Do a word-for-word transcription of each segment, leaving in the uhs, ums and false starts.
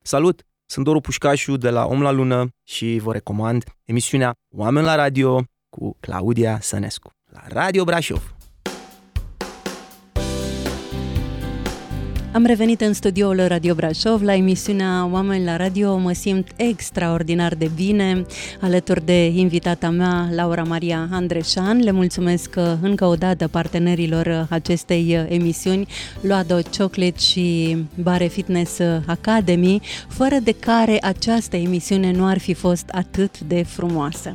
Salut! Sunt Doru Pușcașu de la Om la Lună și vă recomand emisiunea Oameni la Radio cu Claudia Sănescu la Radio Brașov. Am revenit în studioul Radio Brașov la emisiunea Oameni la Radio. Mă simt extraordinar de bine alături de invitata mea, Laura Maria Andreșan. Le mulțumesc încă o dată partenerilor acestei emisiuni, Luado Chocolate și Bare Fitness Academy, fără de care această emisiune nu ar fi fost atât de frumoasă.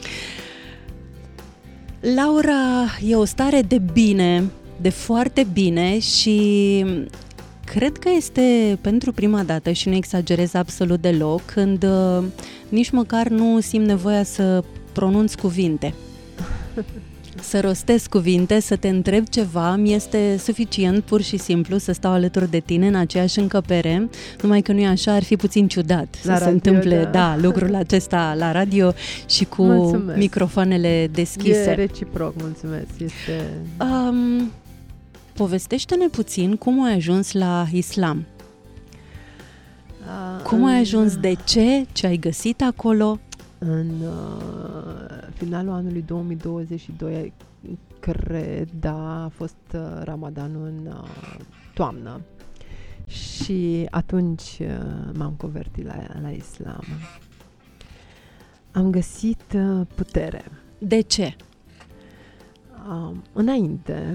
Laura, e o stare de bine, de foarte bine și cred că este pentru prima dată, și nu exagerez absolut deloc, când uh, nici măcar nu simt nevoia să pronunț cuvinte. Să rostesc cuvinte, să te întreb ceva, mi este suficient pur și simplu să stau alături de tine în aceeași încăpere, numai că nu e așa, ar fi puțin ciudat la să radio, se întâmple da. Da, lucrul acesta la radio și cu mulțumesc. Microfoanele deschise. E reciproc, mulțumesc. Este... Um, Povestește-ne puțin cum ai ajuns la islam. Uh, cum ai ajuns, de ce, ce ai găsit acolo? În uh, finalul anului două mii douăzeci și doi, cred, da, a fost uh, Ramadanul în uh, toamnă și atunci uh, m-am convertit la, la islam. Am găsit uh, putere. De ce? Uh, înainte...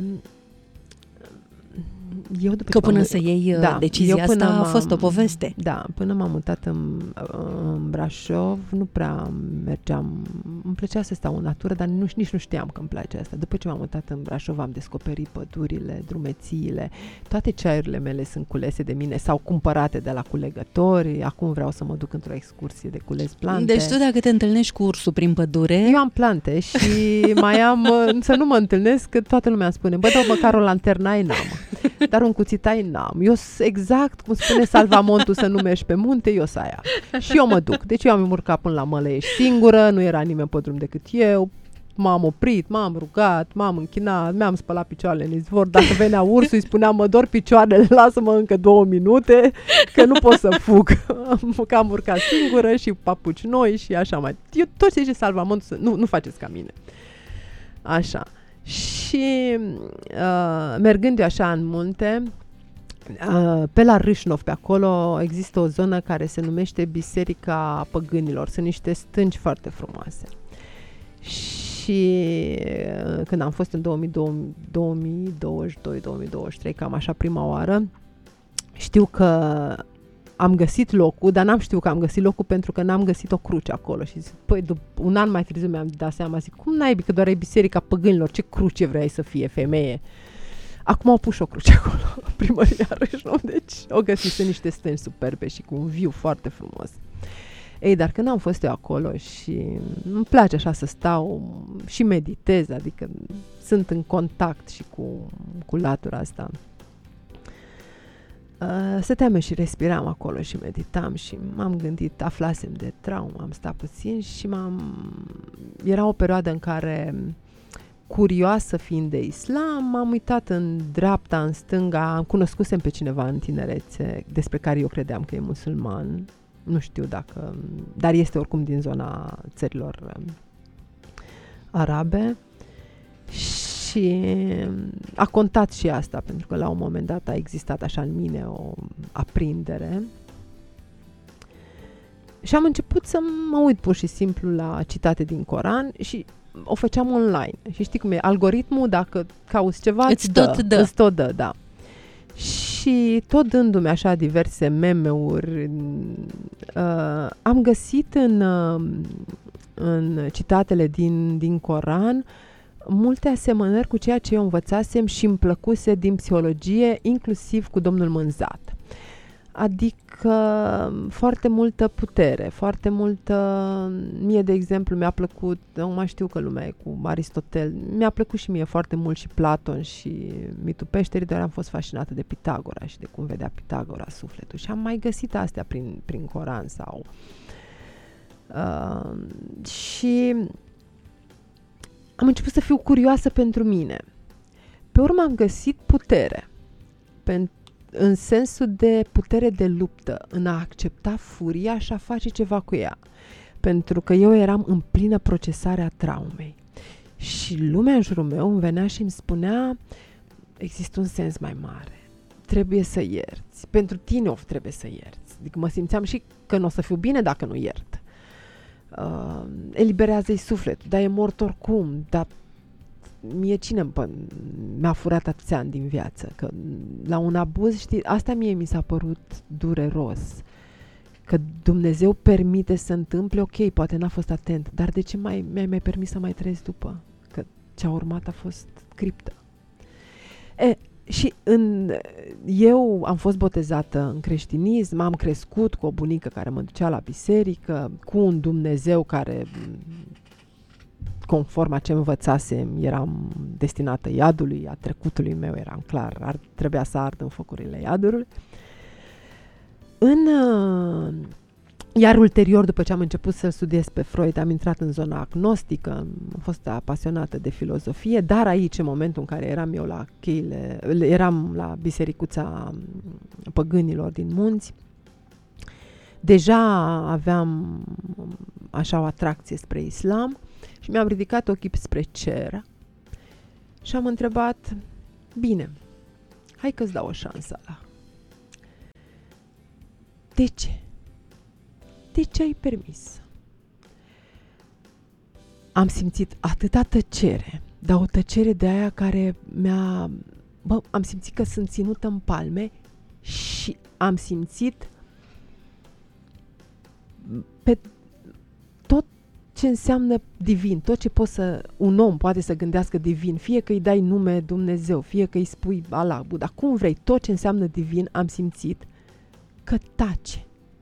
Eu după că până să iei da, decizia asta a fost o poveste. Da, până m-am mutat în, în Brașov, nu prea mergeam, îmi plăcea să stau în natură, dar nu, nici nu știam că îmi place asta. După ce m-am mutat în Brașov, am descoperit pădurile, drumețiile, toate ceaiurile mele sunt culese de mine sau cumpărate de la culegători. Acum vreau să mă duc într-o excursie de cules plante. Deci tu dacă te întâlnești cu ursul prin pădure... Eu am plante și mai am, să nu mă întâlnesc, că toată lumea spune, bă, dau măcar o lanternă ai, n-am. Dar un cuțitai n-am. Eu exact cum spune Salvamontul să nu mergi pe munte, eu să aia. Și eu mă duc. Deci eu am urcat până la Mălăiești singură, nu era nimeni pe drum decât eu. M-am oprit, m-am rugat, m-am închinat, mi-am spălat picioarele în izvor. Dacă venea ursul, îi spuneam, mă dor picioarele, lasă-mă încă două minute, că nu pot să fug. Că am urcat singură și papuci noi și așa mai. Eu tot ce zice Salvamontul, nu, nu faceți ca mine. Așa. Și uh, mergând eu așa în munte, uh, pe la Râșnov, pe acolo există o zonă care se numește Biserica Păgânilor. Sunt niște stânci foarte frumoase. Și uh, când am fost în două mii douăzeci și doi două mii douăzeci și trei, cam așa prima oară, știu că am găsit locul, dar n-am știut că am găsit locul pentru că n-am găsit o cruce acolo. Și zic, păi, dup- un an mai târziu mi-am dat seama, zic, cum naibii, că doar e Biserica Păgânilor, ce cruce vrei să fie, femeie? Acum au pus o cruce acolo, primăria Râșnov, deci o găsit niște stânci superbe și cu un viu foarte frumos. Ei, dar când am fost eu acolo și îmi place așa să stau și meditez, adică sunt în contact și cu, cu latura asta. Uh, stăteam și respiram acolo și meditam și m-am gândit, aflasem de traumă, am stat puțin și m-am... Era o perioadă în care, curioasă fiind de islam, m-am uitat în dreapta, în stânga, am cunoscusem pe cineva în tinerețe despre care eu credeam că e musulman, nu știu dacă... dar este oricum din zona țărilor arabe. Și a contat și asta, pentru că la un moment dat a existat așa în mine o aprindere. Și am început să mă uit pur și simplu la citate din Coran și o făceam online. Și știi cum e, algoritmul, dacă cauți ceva, îți tot dă. Îți tot dă, da. Și tot dându-mi așa diverse meme-uri, uh, am găsit în, uh, în citatele din, din Coran multe asemănări cu ceea ce eu învățasem și îmi plăcuse din psihologie, inclusiv cu domnul Mânzat. Adică foarte multă putere, foarte multă... Mie, de exemplu, mi-a plăcut, nu mai știu că lumea e cu Aristotel, mi-a plăcut și mie foarte mult și Platon și mitul peșterii, dar am fost fascinată de Pitagora și de cum vedea Pitagora sufletul. Și am mai găsit astea prin, prin Coran sau... Uh, și... am început să fiu curioasă pentru mine. Pe urmă am găsit putere. Pentru în sensul de putere de luptă, în a accepta furia și a face ceva cu ea. Pentru că eu eram în plină procesare a traumei. Și lumea în jurul meu îmi venea și îmi spunea, există un sens mai mare. Trebuie să ierți. Pentru tine of trebuie să ierți. Adică mă simțeam și că nu o să fiu bine dacă nu iert. Uh, eliberează-i sufletul, dar e mort oricum, dar mie cine pă, mi-a furat atâția ani din viață? Că la un abuz, știi, asta mie mi s-a părut dureros. Că Dumnezeu permite să întâmple, ok, poate n-a fost atent, dar de ce mai, mi-ai mai permis să mai trăiesc după? Că ce-a urmat a fost criptă. E, și în, eu am fost botezată în creștinism, am crescut cu o bunică care mă ducea la biserică, cu un Dumnezeu care, conform a ce învățasem, eram destinată iadului, a trecutului meu, eram clar, ar, trebuia să ard în focurile iadului. În, iar ulterior, după ce am început să studiez pe Freud, am intrat în zona agnostică, am fost apasionată de filozofie, dar aici, în momentul în care eram eu la cheile, eram la bisericuța păgânilor din munți, deja aveam așa o atracție spre islam și mi-am ridicat ochii spre cer și am întrebat, bine, hai că-ți dau o șansă. De ce? De ce ai permis? Am simțit atâta tăcere, dar o tăcere de aia care mi-a... Bă, am simțit că sunt ținută în palme și am simțit pe tot ce înseamnă divin, tot ce poți să, un om poate să gândească divin, fie că îi dai nume Dumnezeu, fie că îi spui Allah, Buddha, cum vrei, tot ce înseamnă divin am simțit că tace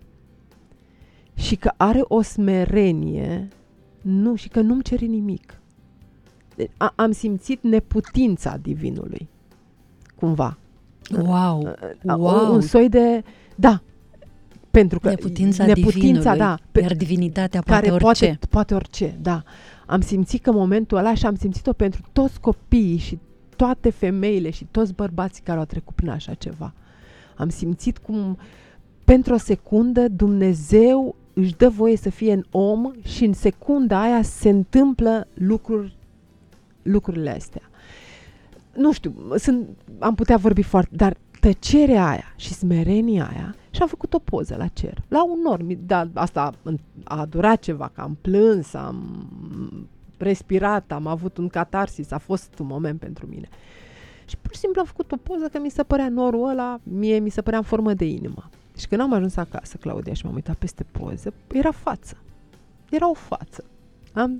și că are o smerenie, nu, și că nu-mi cere nimic. A, am simțit neputința divinului, cumva. Wow! A, wow. Un soi de, da, pentru că neputința, neputința divinului, da, iar divinitatea poate care orice. Poate, poate orice, da. Am simțit că momentul ăla și am simțit-o pentru toți copiii și toate femeile și toți bărbații care au trecut prin așa ceva. Am simțit cum pentru o secundă Dumnezeu își dă voie să fie în om și în secunda aia se întâmplă lucruri, lucrurile astea. Nu știu, sunt, am putea vorbi foarte, dar tăcerea aia și smerenia aia, și am făcut o poză la cer, la un nor, dar asta a durat ceva, că am plâns, am respirat, am avut un catarsis, a fost un moment pentru mine. Și pur și simplu am făcut o poză că mi se părea norul ăla, mie mi se părea în formă de inimă. Și când am ajuns acasă, Claudia, și m-am uitat peste poză, era față. Era o față. Am...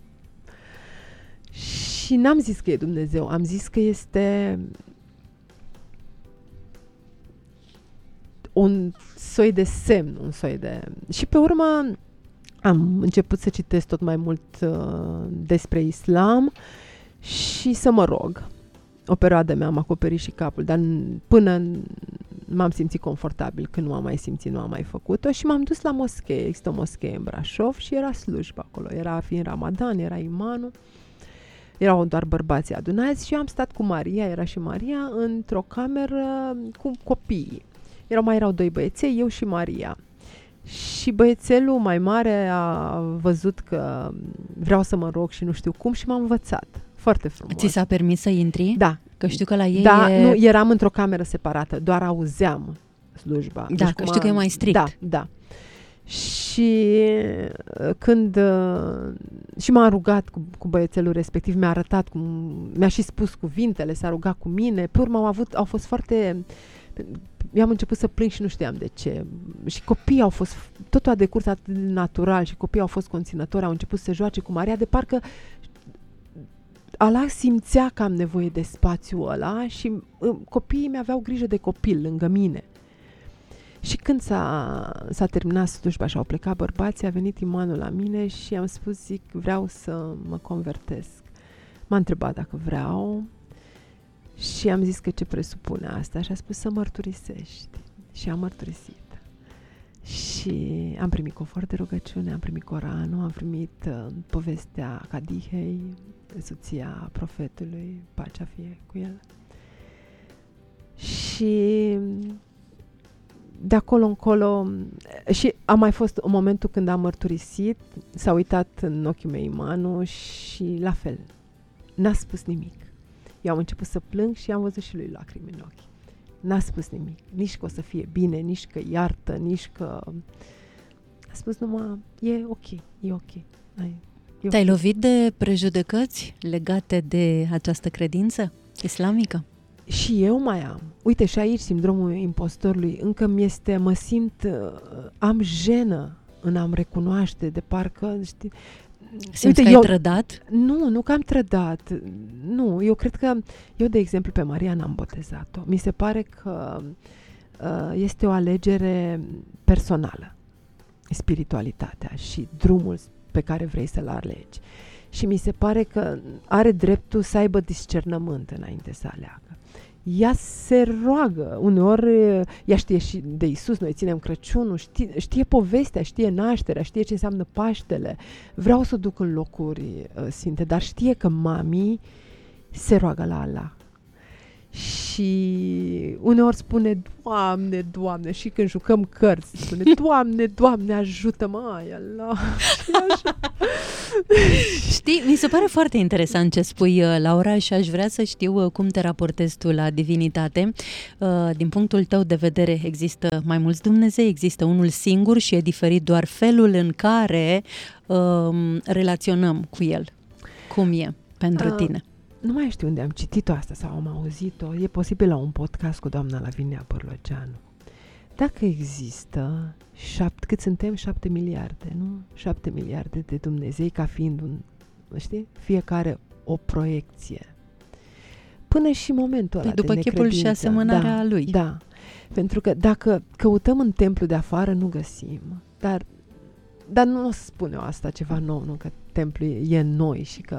Și n-am zis că e Dumnezeu, am zis că este un soi de semn, un soi de... Și pe urmă am început să citesc tot mai mult uh, despre islam și să mă rog. O perioadă mi-am acoperit și capul, dar până m-am simțit confortabil, când nu am mai simțit, nu am mai făcut-o și m-am dus la moschee. Există o moschee în Brașov și era slujba acolo. Era fiind Ramadan, era imanul, erau doar bărbații adunați și eu am stat cu Maria, era și Maria, într-o cameră cu copiii. Erau, mai erau doi băieței, eu și Maria. Și băiețelul mai mare a văzut că vreau să mă rog și nu știu cum și m-a învățat. Foarte frumos. Ți s-a permis să intri? Da. Că știu că la ei Da, e... nu, eram într-o cameră separată, doar auzeam slujba. Da, deci că știu că e mai strict. Da, da. Și când și m-a rugat cu, cu băiețelul respectiv, mi-a arătat, cum, mi-a și spus cuvintele, s-a rugat cu mine. Pe urmă au avut, au fost foarte... Eu am început să plâng și nu știam de ce. Și copiii au fost, totul a decurs atât de natural și copiii au fost conținători, au început să se joace cu Maria, de parcă Allah simțea că am nevoie de spațiul ăla și uh, copiii mi aveau grijă de copil lângă mine. Și când s-a, s-a terminat slujba și au plecat bărbații, a venit imanul la mine și am spus, zic, vreau să mă convertesc. M-a întrebat dacă vreau și am zis că ce presupune asta și a spus să mărturisești. Și am mărturisit. Și am primit confort de rugăciune, am primit Coranul, am primit uh, povestea Cadihei, soția profetului, pacea fie cu el. Și Și de acolo încolo, și a mai fost un momentul când am mărturisit, s-a uitat în ochii mei Manu și la fel, n-a spus nimic. Eu am început să plâng și am văzut și lui lacrimi în ochi. N-a spus nimic, nici că o să fie bine, nici că iartă, nici că... A spus numai, e ok, e ok. Ai, e Te-ai okay. lovit de prejudecăți legate de această credință islamică? Și eu mai am. Uite, și aici sindromul impostorului. Încă mi-este, mă simt, uh, am jenă în a-mi recunoaște, de parcă, știi... Simți Uite, că eu, ai trădat? Nu, nu că am trădat. Nu, eu cred că, eu de exemplu pe Maria n-am botezat-o. Mi se pare că uh, este o alegere personală, spiritualitatea și drumul pe care vrei să-l alegi. Și mi se pare că are dreptul să aibă discernământ înainte să aleagă. Ea se roagă, uneori ea știe și de Iisus, noi ținem Crăciunul, știe, știe povestea, știe nașterea, știe ce înseamnă Paștele. Vreau să o duc în locuri uh, sfinte, dar știe că mami se roagă la Allah. Și uneori spune, Doamne, Doamne, și când jucăm cărți, spune, Doamne, Doamne, ajută-mă, ai Allah. Și așa. Știi, mi se pare foarte interesant ce spui, Laura, și aș vrea să știu cum te raportezi tu la divinitate. Din punctul tău de vedere, există mai mulți Dumnezei, există unul singur și e diferit doar felul în care um, relaționăm cu el. Cum e pentru uh, tine? Nu mai știu unde am citit-o asta sau am auzit-o. E posibil la un podcast cu doamna Lavinia Bărloceanu. Dacă există șapte, cât suntem? Șapte miliarde, nu? Șapte miliarde de Dumnezei ca fiind un, știi? Fiecare o proiecție. Până și momentul ăla păi după de chipul și asemănarea da, lui. Da, pentru că dacă căutăm în templu de afară, nu găsim. Dar, dar nu o să spun eu asta ceva nou, nu? Că templul e în noi și că...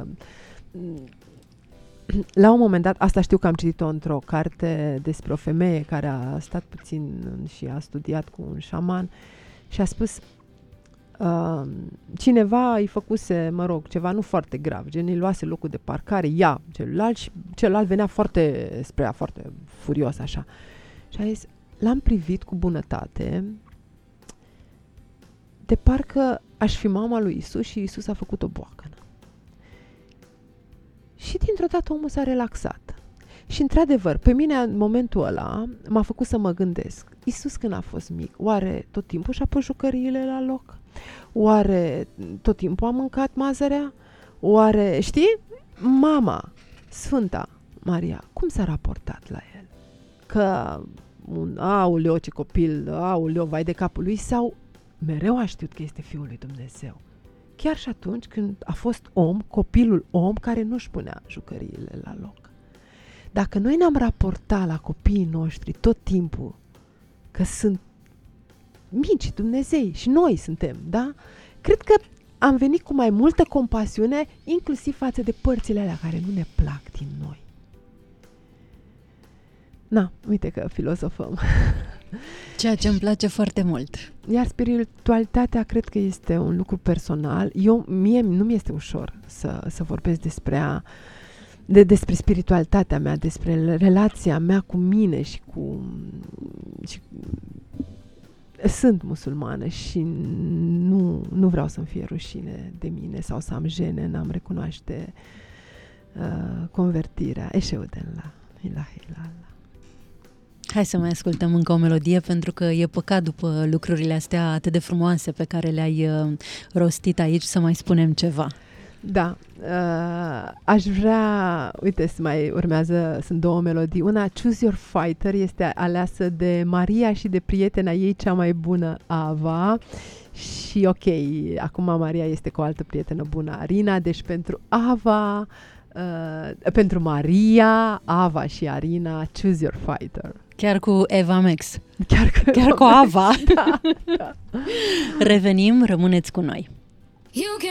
La un moment dat, asta știu că am citit-o într-o carte despre o femeie care a stat puțin și a studiat cu un șaman și a spus uh, cineva îi făcuse, mă rog, ceva nu foarte grav, gen îi luase locul de parcare, ea, celălalt, și celălalt venea foarte spre ea, foarte furios așa. Și a zis, l-am privit cu bunătate, de parcă aș fi mama lui Isus și Isus a făcut o boacănă. Și dintr-o dată omul s-a relaxat. Și într-adevăr, pe mine în momentul ăla m-a făcut să mă gândesc. Iisus când a fost mic, oare tot timpul și-a pus jucăriile la loc? Oare tot timpul a mâncat mazărea? Oare, știi? Mama, Sfânta Maria, cum s-a raportat la el? Că un auleo, ce copil, auleo, vai de capul lui, sau mereu a știut că este Fiul lui Dumnezeu? Chiar și atunci când a fost om, copilul om, care nu-și punea jucăriile la loc. Dacă noi ne-am raportat la copiii noștri tot timpul că sunt mici Dumnezei și noi suntem, da? Cred că am venit cu mai multă compasiune, inclusiv față de părțile alea care nu ne plac din noi. Na, uite că filozofăm. Ceea ce îmi place foarte mult. Iar spiritualitatea cred că este un lucru personal. Eu, mie nu mi este ușor să, să vorbesc despre, a, de, despre spiritualitatea mea, despre relația mea cu mine și cu... Și, sunt musulmană și nu, nu vreau să-mi fie rușine de mine sau să am jene în a-mi recunoaște uh, convertirea. Eșeuden la ilaha illallah. Hai să mai ascultăm încă o melodie, pentru că e păcat după lucrurile astea atât de frumoase pe care le-ai uh, rostit aici să mai spunem ceva. Da, uh, aș vrea, uite, mai urmează, sunt două melodii. Una, Choose Your Fighter, este aleasă de Maria și de prietena ei cea mai bună, Ava. Și ok, acum Maria este cu o altă prietenă bună, Arina, deci pentru Ava, uh, pentru Maria, Ava și Arina, Choose Your Fighter. Chiar cu Eva Max. Chiar cu, Chiar cu Ava. Da, da. Revenim, rămâneți cu noi.